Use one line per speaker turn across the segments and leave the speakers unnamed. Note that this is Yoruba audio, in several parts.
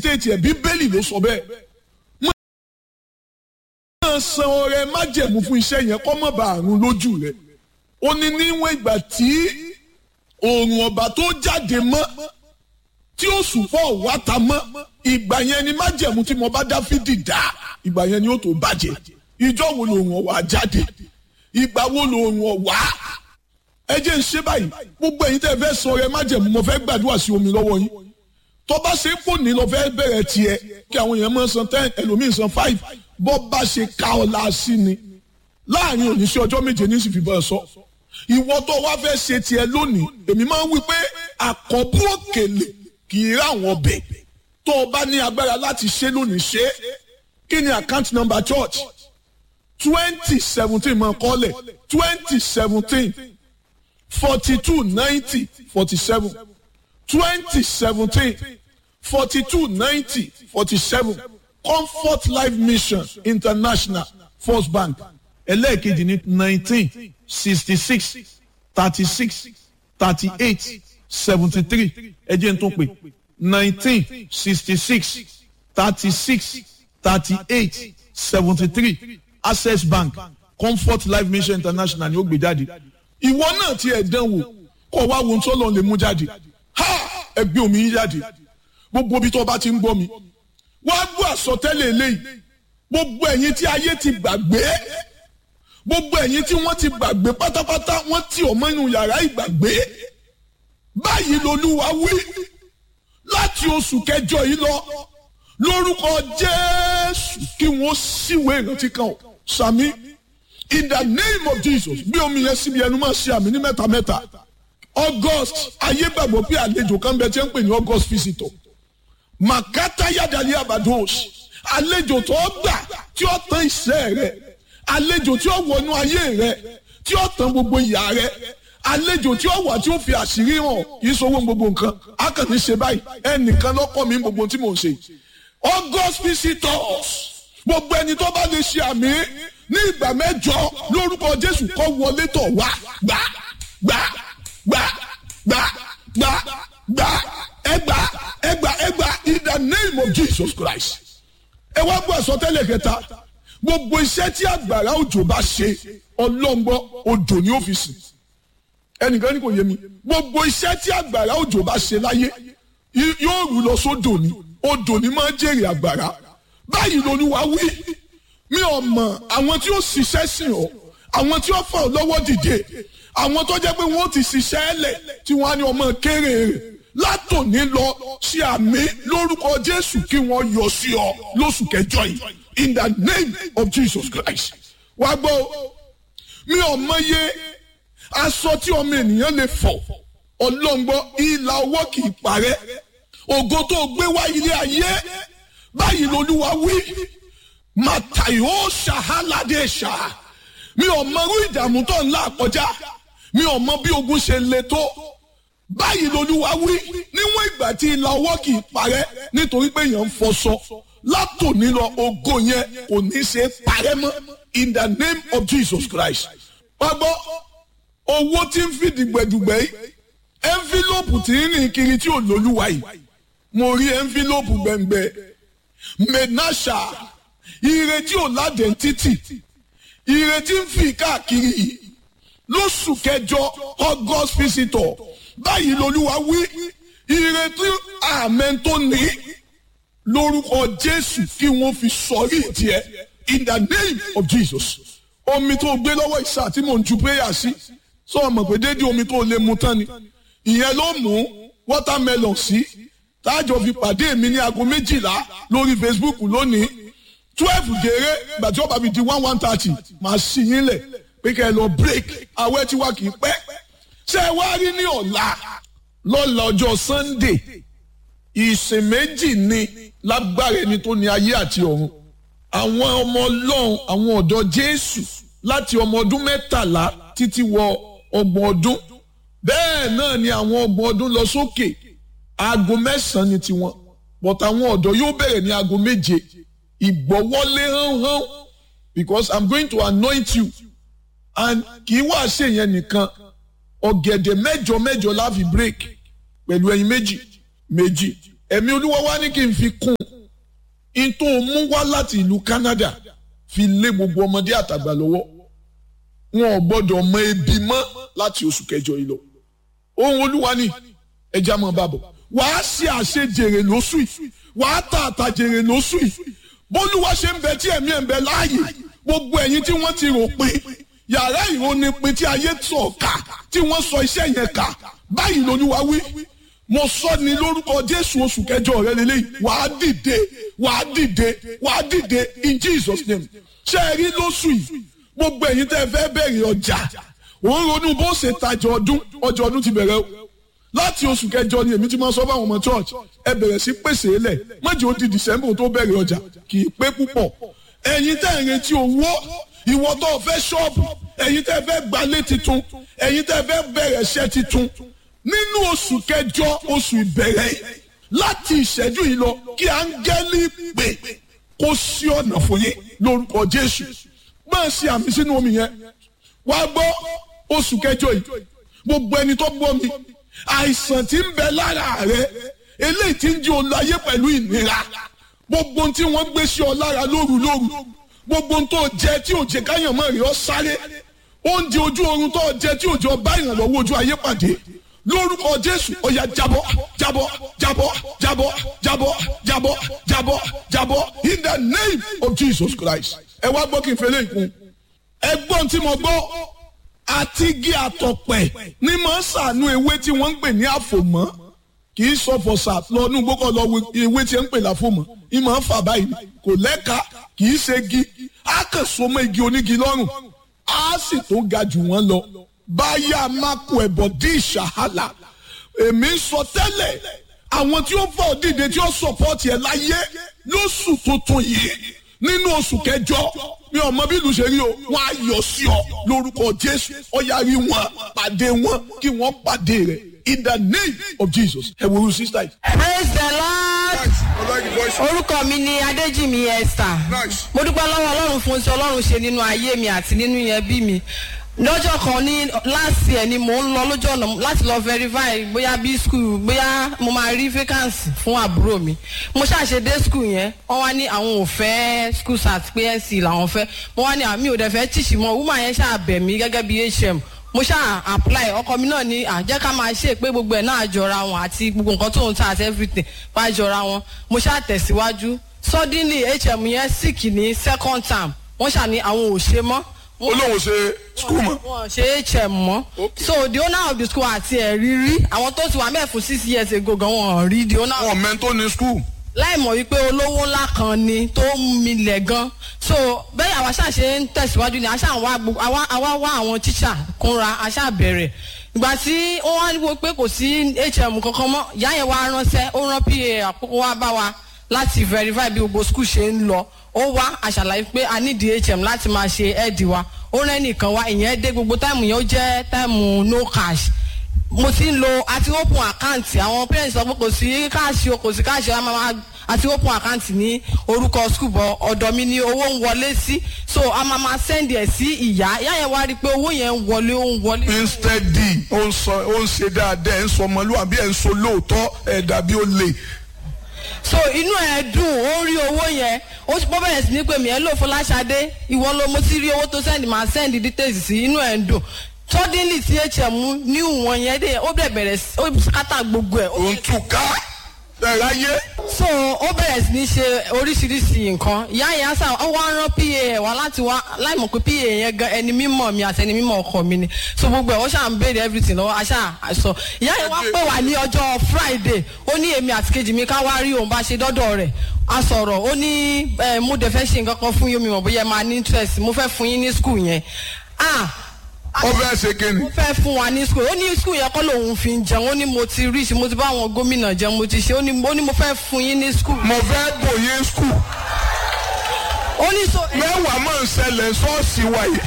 facilitate ẹ̀ bíbélì ló sọ bẹ́ẹ̀. máa san ọrẹ májẹ̀mú fún iṣẹ́ yẹn kó má bàa run lójú rẹ̀. ó ní níwọ̀n ìgbà tí oòrùn ọ̀bà tó jáde mọ́ tí òṣùpá wá ta mọ́ ìgbà yẹn ni májẹ̀mú tí mo bá Dáfídì dá ìgbà yẹn ni ó tó bàjẹ́. ìjọ wo lòun ọ̀wà jáde ìgbà wo lòun ọ̀wà. ẹ jẹ́ ń ṣe báyìí gbogbo ẹ̀yin tẹ́ fẹ́ sọ ọrẹ májẹ̀mú mo fẹ́ gbàdúrà sí omi lọ́wọ́ yín. tó bá ṣe pò ní lọ fẹ́ bẹ̀rẹ̀ tiẹ̀ kí àwọn èèyàn máa san 10 ẹlòmíì san 5 bọ́ bá ṣe ká ọ la sí ni láàrin òní sí ọjọ́ méje ní ìsìnkú bá sọ. ìwọ tó wá fẹ́ ṣe tiẹ̀ lónìí èmi máa ń wí pé àkọ́bù òkèlè kì í rà wọ́n bẹ̀. tó o bá ní agbára láti ṣe lónìí ṣe kí ni account number church 2017 máa kọ́lẹ̀ 2017 4290 47 2017 4290 47 Comfort Life Mission International First Bank ẹlẹ́ẹ̀kejì ní 19 66 36 38 73 ẹ jẹ́ n tún pè 19 66 36 38 73 Access Bank Comfort Life Mission International ni ó gbé jáde. ìwọ náà ti ẹ̀ dánwò kọ́ wá wo tó lọ lè mú jáde ha ẹgbẹ́ omi yín jáde gbogbo ibi tó bá ti ń gbọ́ mi wá gbọ́ àsọtẹ́lẹ̀ eléyìí gbogbo ẹ̀yin tí ayé ti gbàgbé gbogbo ẹ̀yin tí wọ́n ti gbàgbé pátápátá wọ́n ti ọmọ inú yàrá ìgbàgbé báyìí lolúwa wí láti oṣù kẹjọ yìí lọ lórúkọ Jésù kí wọ́n síwèé ìrántí kan sàmí in the name of Jesus bí omi yẹn síbi ẹnu máa ṣe àmì ní mẹ́ta mẹ́ta August ayé gbàgbọ́ pé àlejò kan bẹ tí ń pè ní August visitor makata yadali abados àlejò tó gbà tí ó tán iṣẹ́ rẹ̀ àlejò tí ó wọnú ayé rẹ̀ tí ó tán gbogbo ìyà rẹ̀ àlejò tí ó wà tí ó fi àṣírí hàn kì í sọwọ́ gbogbo nǹkan a kàn ní ṣe báyìí ẹnìkan lọ́kọ̀ mi gbogbo tí mò ń ṣe August visitors gbogbo ẹni tó bá lè ṣe àmì ní ìgbà mẹ́jọ lórúkọ Jésù kó wọlé tọ̀ wá gbà gbà gbà gbà gbà gbà ẹgbà ẹgbà ẹgbà in the name of Jesus Christ. ẹ wá gbọ́ àsọtẹ́lẹ̀ kẹta gbogbo iṣẹ́ tí àgbàrá òjò bá ṣe ọlọ́ngbọ́ òjò ní ọ́fíìsì ẹnìkan ní kò yé mi gbogbo iṣẹ́ tí àgbàrá òjò bá ṣe láyé yóò rú lọ sódò ní odò ní máa jèrè àgbàrá báyìí lolúwa wí mi ò mọ̀ àwọn tí ó ṣiṣẹ́ sìn ọ́ àwọn tí ó fà ọ́ lọ́wọ́ dìde àwọn tó jẹ́ pé wọ́n ti ṣiṣẹ́ ẹlẹ̀ tí wọ́n á ní ọmọ kéré rẹ̀ látòní lọ sí àmì lórúkọ Jésù kí wọ́n yọ sí ọ lóṣù kẹjọ yìí in the name of Jesus Christ. wá gbọ́ mi ò mọye aṣọ tí ọmọ ènìyàn lè fọ̀ ọlọ́ngbọ́ ìlà ọwọ́ kì í parẹ́ ògo tó gbé wá ilé ayé báyìí lolúwa wí màtàyó ṣàhálàdé ṣá mi ò mọ irú ìdààmú tó ń là kọjá mi ò mọ bí ogun ṣe le tó báyìí lolúwa wí níwọ̀n ìgbà tí ìlà ọwọ́ kì í parẹ́ nítorí pé èèyàn ń fọṣọ látòní lọ ògo yẹn kò ní ṣe parẹ́ mọ́ in the name of Jesus Christ. Pàgbọ́ owó tí ń fi dìgbẹ̀dùgbẹ̀ yìí ẹ́ńfílọ́pù tí ń rìn kiri tí ò lólúwa yìí mo rí ẹ́ńfílọ́pù gbẹ̀ngbẹ̀ mẹ́nàṣà ìrètí ò ládẹ̀ títì ìrètí ń fi káàkiri yìí lóṣù kẹjọ August visitor báyìí lolúwa wí ìrètí àmín tó ní lórúkọ Jésù kí wọ́n fi sọrí tiẹ̀ in the name of Jesus. omi tó gbé lọ́wọ́ ìṣá tí mò ń ju prayer sí sọ ọmọ pé déédéé omi tó lè mu tán ni ìyẹn ló mú watermelon sí táàjọ fi pàdé mi ní aago 12 lórí Facebook lónìí 12 gèrè gbàtí ọba mi di 1:30 màá sí yín lẹ̀ pé kẹ́ ẹ lọ break àwẹ̀ tí wà kì í pẹ́ ṣé ẹ wá rí ní lọ́la ọjọ́ Sunday ìsìn méjì ni lágbára ẹni tó ní ayé àti ọ̀run àwọn ọmọ Ọlọ́run àwọn ọ̀dọ́ Jésù láti ọmọ ọdún 13 títí wọ 30 ọdún bẹ́ẹ̀ náà ni àwọn 30 ọdún lọ sókè aago 9 ni tiwọn but àwọn ọ̀dọ́ yóò bẹ̀rẹ̀ ní aago 7 ìgbọ́wọ́lé hán because I'm going to anoint you and kì í wá ṣe yẹn nìkan ọ̀gẹ̀dẹ̀ mẹ́jọ la fi break pẹ̀lú ẹyin méjì ẹ̀mí olúwa wá ní kí n fi kún in tó mú wá láti ìlú Canada fi lé gbogbo ọmọdé àtàgbà lọ́wọ́ wọn ò gbọ́dọ̀ mọ ebi mọ́ láti oṣù kẹjọ yìí lọ ohun olúwa ní ẹja mọ́ bàbọ̀ wàá ṣe àṣejèrè lóṣù yìí wàá ta àtàjèrè lóṣù yìí bólúwa ṣe ń bẹ tí ẹ̀mí ẹ̀ ń bẹ láàyè gbogbo ẹ̀yin tí wọ́n ti rò pé yàrá ìrónipin tí ayé sọ̀ ká tí wọ́n sọ iṣẹ́ yẹn ká báyìí lolúwa wí mo sọ ní lórúkọ Jésù oṣù kẹjọ rẹ lélẹ́yìí wàá dìde wàá dìde wàá dìde in Jesus name ṣé ẹ rí lóṣù yìí gbogbo ẹ̀yin tẹ́ fẹ́ bẹ̀rẹ̀ ọjà òun ronú bó ṣe tajà ọjọ́ ọdún ti bẹ̀rẹ̀ o láti oṣù kẹjọ ni èmi ti máa sọ fáwọn ọmọ church ẹ bẹ̀rẹ̀ sí pèsè lẹ̀ mọ́jì ó di December tó bẹ̀rẹ̀ ọjà kì í pé púpọ̀ ẹ̀yin tẹ́ ń retí owó ìwọ tó fẹ́ ṣọ́ọ̀bù ẹ̀yin tẹ́ fẹ́ gbalé titun ẹ̀yin tẹ́ fẹ́ bẹ̀rẹ̀ iṣẹ́ titun nínú oṣù kẹjọ oṣù ìbẹ̀rẹ̀ láti ìṣẹ́jú yìí lọ kí áńgẹ́lì pè kó sí ọ̀nà fún yín lórúkọ Jésù máa ṣe àmì sínú omi yẹn wá gbọ́ oṣù kẹjọ yìí gbogbo ẹni tó gbọ́ mi àìsàn tí ń bẹ lára rẹ eléyìí tí ń jí o láyé pẹ̀lú ìnira gbogbo ohun tí wọ́n gbé sí ọ lára lóru gbogbo ohun tó jẹ tí ò jẹ káyàn mọ́ rí ọ sáré oúnjẹ ojú oorun tó jẹ tí ò jẹ ọ bá ìrànlọ́wọ́ ojú ayé pàdé lórúkọ Jésù ó yá jábọ́ jábọ́ jábọ́ jábọ́ jábọ́ jábọ́ jábọ́ jábọ́ in the name of Jesus Christ ẹ wá gbọ́ kí n fẹ́lẹ́ ìkún ẹgbọ́n tí mo gbọ́ àti igi àtọ̀pẹ̀ ní máa ń sàánú ewé tí wọ́n ń pè ní àfòmọ́ kì í sọ fọ̀sà lọ́nù gbọ́kọ̀ lọ ewé tí ń pè láfòmọ́ ní máa ń fà báyìí kò lẹ́ka kì í ṣe igi á kàn so mọ́ igi onígi lọ́rùn á sì tó ga jù wọ́n lọ báyà má kó ẹ̀bọ̀ dí ìṣàhálà èmi ń sọ tẹ́lẹ̀ àwọn tí ó fọ́ dìde tí ó sọ̀pọ̀tì ẹ̀ láyé lóṣù tuntun yìí nínú oṣù kẹjọ mi ò mọ bí ìlú ṣe rí o wọn á yọ sí ọ lórúkọ Jésù ọyá rí wọn pàdé wọn kí wọn pàdé rẹ in the name of Jesus ẹ wo sísá yìí.
Praise the Lord. Orúkọ mi ni Adéjìmí Esther. Mo dúpẹ́ lọ́wọ́ Ọlọ́run fún ti Ọlọ́run ṣe nínú ayé mi àti nínú ẹbí mi. Lọ́jọ́ kan ní last year ni mò ń lọ lójú ọ̀nà láti lọ verify bóyá bí school bóyá mo máa rí vacancy fún àbúrò mi. Mo ṣàṣe dé school yẹn wọ́n wá ní àwọn ò fẹ́ school sat PSC làwọn fẹ́. Mo wá ní àmì ò dẹ̀ fẹ́ tíṣì mọ́ woman yẹn ṣáà bẹ̀ mí gẹ́gẹ́ bí HM. Mo ṣáà apply ọkọ mi náà ní jẹ́ ká máa ṣe pé gbogbo ẹ̀ náà jọra wọn àti gbogbo nǹkan tó ń ta àti everything wá jọra wọn. Mo ṣáà tẹ̀síwájú. Suddenly HM yẹn sick ní second term wọ́n ṣáà ní àwọn ò ṣe mọ́.
Olóhùn ṣe school mọ́.
Wọ́n ṣe HM mọ́. So the owner of the school àti ẹ̀rí rí àwọn tó ti wà mẹ́ẹ̀ fún 6 years ago gan wọ́n rí the owner.
Wọ́n mẹ́ntó ní school.
Láì mọ̀ wípé olówó ńlá kan ni tó ń milẹ̀ gan. So bẹ́ẹ̀ àwa ṣáà ṣe ń tẹ̀síwájú ni àwa wá àwọn tíṣà kúnra àṣà bẹ̀rẹ̀. Ìgbà tí wọ́n wá wípé pé kò sí HM kankan mọ́ ìyá yẹn wá ránṣẹ́ ó rán PA àkókò wá bá wa láti verify bí gbogbo school ṣe ń lọ. Ó wá àṣàlàyé pé a ní HM láti máa ṣe ẹ́ẹ̀dì wa ó rẹ́ nìkan wá ìyẹn dé gbogbo táìmù yẹn ó jẹ́ táìmù no cash mo ti ń lo àti open account àwọn parents sọ pé kò sí káàṣì o kò sí káàṣì o máa àti open account ní orúkọ school bọ ọ̀dọ̀ mi ni owó ń wọlé sí so a máa send ẹ̀ sí ìyá yẹn wá rí i pé owó yẹn ń wọlé ó ń wọlé.
instead ó ń ṣe dáadáa ẹ̀ ń sọ ọmọlúwàbí ẹ̀ ń sọ lóòótọ́ ẹ̀ dàbí ó lè.
So inú ẹ dùn ó rí owó yẹn ó ti bẹ̀rẹ̀ sí ní pé mi ẹ lò fún Láṣadé ìwọ ló mo ti rí owó tó send máa send details sí inú ẹ dùn suddenly tí HM ní ìwọ̀n yẹn dé ó bẹ̀rẹ̀ ó kátà gbogbo ẹ̀.
ó ń túká ẹ̀ráyé.
So ó bẹ̀rẹ̀ sí ní ṣe oríṣiríṣi nǹkan ìyá yẹn sá ó wá rán PA ẹ̀ wá láti wá láì mọ̀ pé PA yẹn gan ẹni mímọ̀ mi àti ẹni mímọ̀ ọkọ mi ni so gbogbo ẹ̀ ó ṣáà ń béèrè everything lọ́wọ́ aṣá àṣọ ìyá yẹn wá pè wá ní ọjọ́ Friday ó ní èmi àti kejì mi ká wá rí òun bá ṣe dọ́dọ̀ rẹ̀ a sọ̀rọ̀ ó ní mo dẹ̀ fẹ́ ṣe nǹkan kan fún yín mi mọ̀ bóyá ẹ máa ní interest mo fẹ́ fún yín ní school yẹn
ó fẹ́ ṣe kíni.
ó fẹ́ fún wa ní school ó ní school yẹn kọ́ lòun fi ń jẹun ó ní mo ti rí mo ti bá àwọn gómìnà jẹun mo ti ṣe ó ní mo fẹ́ fún yín ní school.
mo fẹ́ bòye school.
ó ní so.
mẹ́wàá máa ń ṣẹlẹ̀ ṣọ́ọ̀ṣì wáyé.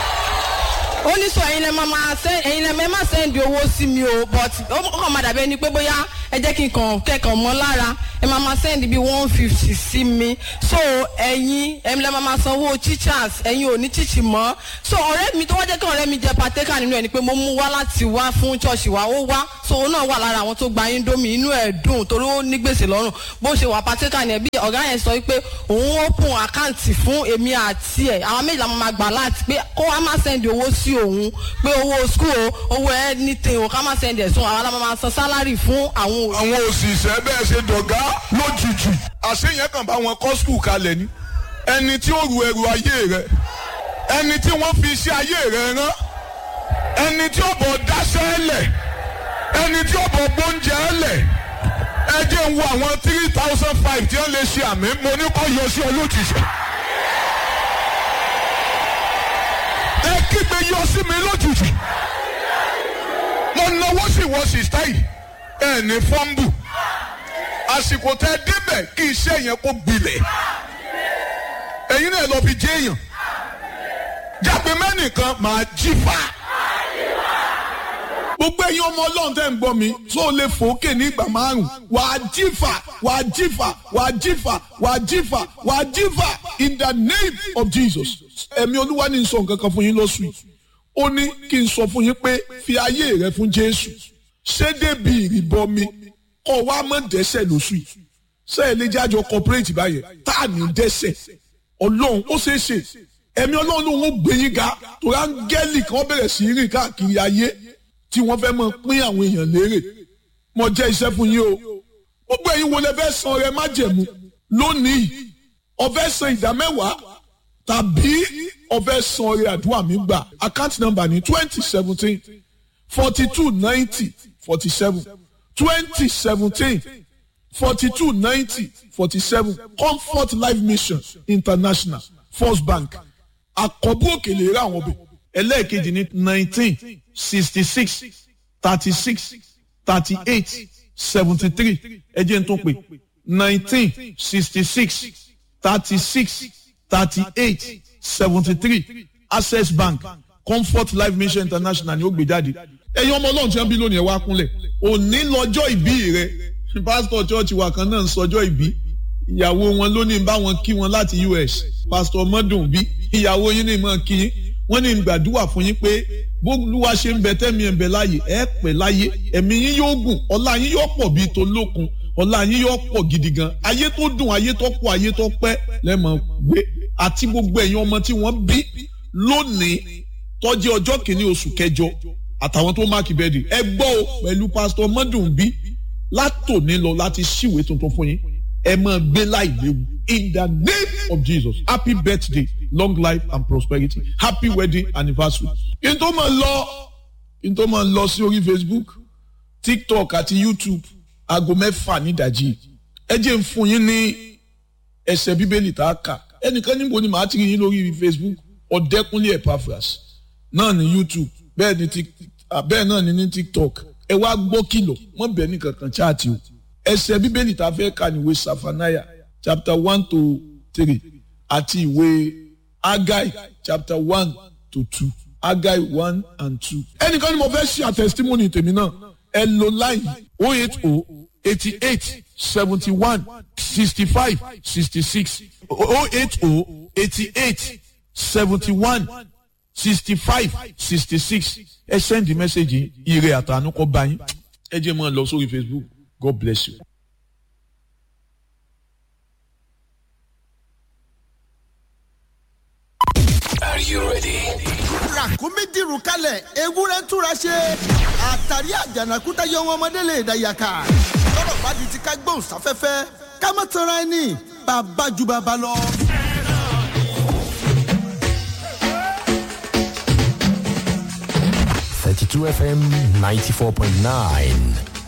ó ní so ẹ̀yin lẹ máa send owó sí mi o but ó kàn máa dàbí ẹni pé bóyá ẹ jẹ́ kí n kàn kẹ́kọ̀ọ́ mọ́ lára ẹ máa send bí 150 sí mi so ẹ̀yin lẹ́ máa sanwó teachers ẹ̀yin ò ní teach mọ́ so ọ̀rẹ́ mi tó wá jẹ́ kí ọ̀rẹ́ mi jẹ́ partaker nínú ẹ̀ ni pé mo mú wá láti wá fún church wa ó wá so òun náà wà lára àwọn tó gba indomie inú ẹ̀ dùn torí ó ní gbèsè lọ́rùn bó ṣe wà partaker ni ẹ̀ bí ọ̀gá yẹn sọ pé òun open account fún èmi àti ẹ̀ àwọn méjìlá máa gbà láti pé kó wá má send owó sí òun pé owó school owó anything o ká má send ẹ̀ sún àwọn alámọ̀ máa san salary fún àwọn
òṣìṣẹ́ bẹ́ẹ̀ ṣe dọ̀gá lójijì àṣeyẹn kàn bá wọn kọ́ school kalẹ̀ ni ẹni tí ó ru ẹrù ayé rẹ ẹni tí wọ́n fi iṣẹ́ ayé rẹ rán ẹni tí ó bọ̀ dáṣẹ́ lẹ̀ ẹni tí ó bọ̀ gbóúnjẹ lẹ̀ ẹ jẹ́ ń wo àwọn 3,500 tí wọ́n lè ṣe àmì mo ní kó yọ sí olójijì ẹ kígbe yọ sí mi lójijì mo náwó sí wọ́n sì stáì ẹ ní fọ́ńbù àsìkò tẹ débẹ̀ kí iṣẹ́ yẹn kó gbilẹ̀ ẹ̀yin náà lọ fi jẹ́ èèyàn jágbe mẹ́nìkan máa jífà gbogbo ẹ̀yin ọmọ ọlọ́run tẹ́ ń gbọ́ mi tó lè fòókè ní ìgbà márùn wàá jífà wàá jífà wàá jífà wàá jífà wàá jífà in the name of Jesus ẹ̀mí olúwa ní sọ nǹkan kan fún yín lóṣù yìí ó ní kí n sọ fún yín pé fi ayé rẹ fún Jésù ṣé débi ìrìbọmi kọ́ wa mọ̀ dẹ́ṣẹ̀ lóṣù yìí ṣé ẹ lè jájọ corporate báyẹn tá à ní dẹ́ṣẹ̀ ọlọ́run ó ṣeé ṣe ẹ̀mí ọlọ́run ló ń gbé yín ga tó áńgẹ́lì kan bẹ̀rẹ̀ sí rìn káàkiri ayé tí wọ́n fẹ́ mọ̀ pín àwọn èèyàn lérè mo jẹ́ iṣẹ́ fún yín o gbogbo ẹ̀yin wo lẹ fẹ́ san ọrẹ májẹ̀mú lónìí o fẹ́ san ìdámẹ́wàá tàbí o fẹ́ san ọrẹ àdúrà mi gbà account number ní 2017 4290 47 2017 4290 47 Comfort Life Mission International First Bank àkọ́bù òkèlè rà àwọn ọbẹ̀ ẹlẹ́ẹ̀kejì ní 19 66 36 38 73 ẹ jẹ́ n tún pè 19 66 36 38 73 Access Bank Comfort Life Mission International ni ó gbé jáde ẹ̀yin ọmọ ọlọ́run tí wọ́n bí lónìí ẹ̀ wá kúnlẹ̀ òní lọ́jọ́ ìbí rẹ̀ pásítọ̀ chọ́ọ̀chì wa kan náà ń sọjọ́ ìbí ìyàwó wọn ló ní bá wọn kí wọn láti US pásítọ̀ mọ́dùn bí ìyàwó yín ní mọ́ kí yín wọ́n ní gbàdúrà fún yín pé bólúwa ṣe ń bẹ tẹ́mi ẹ̀ ń bẹ láàyè ẹ̀ pẹ́ láyé ẹ̀mí yín yóò gùn ọlá yín yóò pọ̀ bíi tolókun ọlá yín yóò pọ̀ gidi gan ayé tó dùn ayé tó pọ̀ ayé tó pẹ́ lẹ́mọ̀ gbé àti gbogbo ẹ̀yin ọmọ tí wọ́n bí lónìí tó jẹ́ ọjọ́ kìíní oṣù kẹjọ àtàwọn tó máàkì bẹ́ẹ̀dì ẹ gbọ́ o pẹ̀lú pásítọ̀ mọ́dùn bí látòní lọ láti ṣíwèé tuntun fún yín ẹ máa gbé láì léwu in the name of Jesus happy birthday long life and prosperity happy wedding anniversary. kí n tó máa lọ sí orí Facebook TikTok àti YouTube aago 6 nídàjí ẹ jẹ́ ń fún yín ní ẹsẹ̀ bíbélì tá a kà ẹnìkan níbo ni màá ti rí yín lórí Facebook Ọ̀dẹ́kúnlé Epaphras náà ní YouTube bẹ́ẹ̀ náà ní TikTok ẹ wá gbọ́ kìlọ̀ wọ́n bẹ̀ ní kankan chaati o ẹsẹ̀ bíbélì tá a fẹ́ kà ní ìwé Safanaya chapter 1 to 3 àti ìwé Agai chapter 1 to 2 Agai 1 and 2. ẹnìkan ni mo fẹ́ ṣe àtẹ̀sítímọ́nì tèmi náà ẹ lo line 080 88 71 65 66 080 88 71 65 66 ẹ send the message ire àtànú kọ bá yín ẹ jẹ́ mọ́ lọ sórí Facebook. God bless you.
Are you ready?
Ràkúnmí dìrù kalẹ̀ ewúrẹ́ túra ṣe àtàrí àjànàkúta yọ wọn ọmọdé lè dàyàkà lọ́rọ̀ bá di ti ká gbóhùn sáfẹ́fẹ́ ká má tanra ẹni bàbá ju bàbá lọ.
FM 94.9.